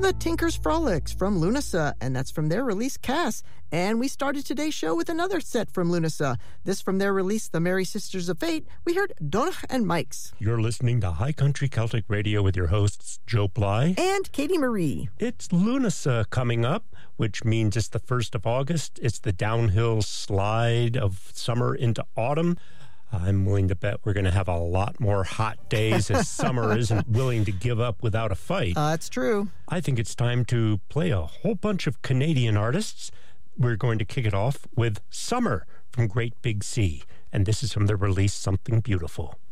The Tinker's Frolics from Lunasa, and that's from their release, Cass. And we started today's show with another set from Lunasa. This from their release, The Merry Sisters of Fate. We heard Donach and Mikes. You're listening to High Country Celtic Radio with your hosts, Joe Bly and Katie Marie. It's Lunasa coming up, which means it's the 1st of August. It's the downhill slide of summer into autumn. I'm willing to bet we're going to have a lot more hot days as summer isn't willing to give up without a fight. That's true. I think it's time to play a whole bunch of Canadian artists. We're going to kick it off with Summer from Great Big Sea, and this is from the release Something Beautiful.